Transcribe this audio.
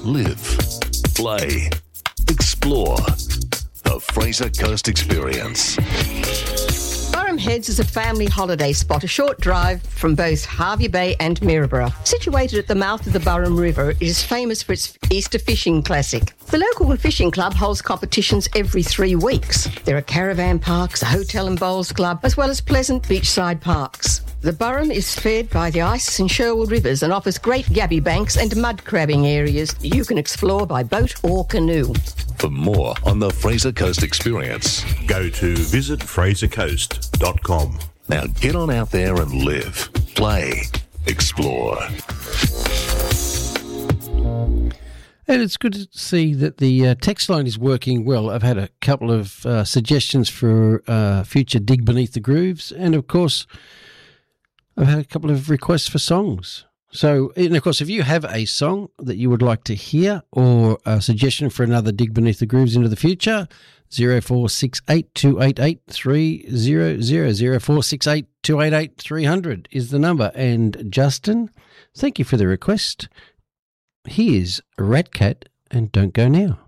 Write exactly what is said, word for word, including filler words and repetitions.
live, play, explore. The Fraser Coast Experience. Burrum Heads is a family holiday spot a short drive from both Hervey Bay and Maryborough. Situated at the mouth of the Burrum River, it is famous for its Easter fishing classic. The local fishing club holds competitions every three weeks. There are caravan parks, a hotel and bowls club, as well as pleasant beachside parks. The Burrum is fed by the Ice and Sherwood rivers and offers great gabby banks and mud crabbing areas you can explore by boat or canoe. For more on the Fraser Coast Experience, go to visit fraser coast dot com. Now get on out there and live, play, explore. And it's good to see that the uh, text line is working well. I've had a couple of uh, suggestions for uh, future Dig Beneath the Grooves, and of course I've had a couple of requests for songs. So, and of course, if you have a song that you would like to hear or a suggestion for another Dig Beneath the Grooves into the future, zero four six eight two eight eight three zero zero, zero four six eight two eight eight three hundred is the number. And Justin, thank you for the request. Here's Rat Cat and Don't Go Now.